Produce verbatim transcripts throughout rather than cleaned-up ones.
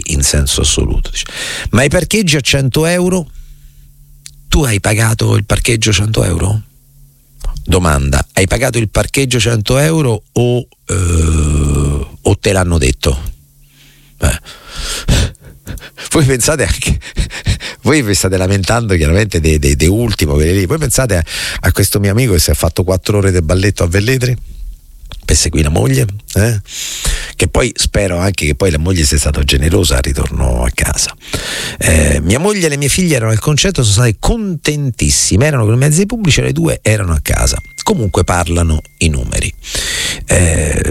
in senso assoluto. Ma i parcheggi a cento euro, tu hai pagato il parcheggio cento euro? Domanda, hai pagato il parcheggio cento euro o, eh, o te l'hanno detto? Eh. Voi pensate anche, voi vi state lamentando chiaramente de, de, de ultimo, voi pensate a, a questo mio amico che si è fatto quattro ore del balletto a Velletri per seguire la moglie, eh? Che poi spero anche che poi la moglie sia stata generosa al ritorno a casa. Eh, mia moglie e le mie figlie erano al concerto, sono state contentissime, erano con i mezzi pubblici, le due erano a casa. Comunque parlano i numeri. Eh,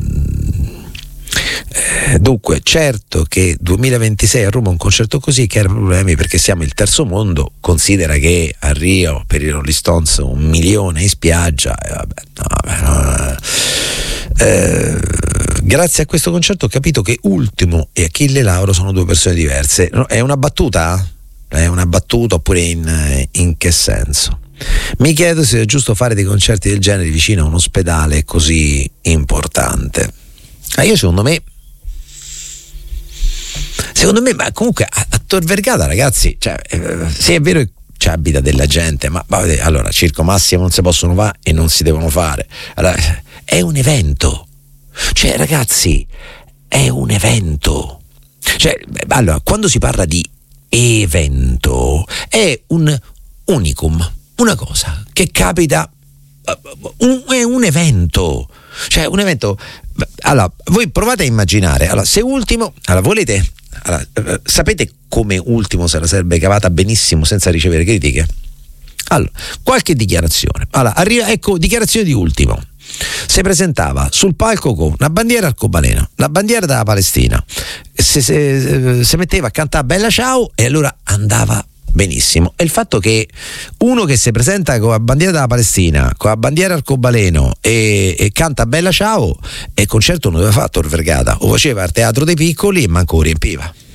eh, dunque, certo che duemilaventisei a Roma un concerto così che era problemi perché siamo il terzo mondo, considera che a Rio per i Rolling Stones un milione in spiaggia, e vabbè, no, vabbè, no, eh, grazie a questo concerto ho capito che Ultimo e Achille Lauro sono due persone diverse. È una battuta? È una battuta oppure in, in che senso? Mi chiedo se è giusto fare dei concerti del genere vicino a un ospedale così importante. Ah, io secondo me secondo me ma comunque a, a Tor Vergata, ragazzi, cioè, eh, se è vero che ci abita della gente, ma vabbè, allora Circo Massimo non si possono fare e non si devono fare, allora, è un evento, cioè ragazzi è un evento, cioè allora quando si parla di evento è un unicum, una cosa che capita, un, è un evento, cioè un evento. Allora voi provate a immaginare, allora se Ultimo, allora volete, allora, eh, sapete come Ultimo se la sarebbe cavata benissimo senza ricevere critiche? Allora qualche dichiarazione, allora arriva, ecco, dichiarazione di Ultimo. Si presentava sul palco con una bandiera arcobaleno, la bandiera della Palestina, si, si, si metteva a cantare Bella Ciao e allora andava benissimo. E il fatto che uno che si presenta con la bandiera della Palestina, con la bandiera arcobaleno e, e canta Bella Ciao, e il concerto non doveva fare a Tor Vergata, o faceva al Teatro dei Piccoli e manco riempiva.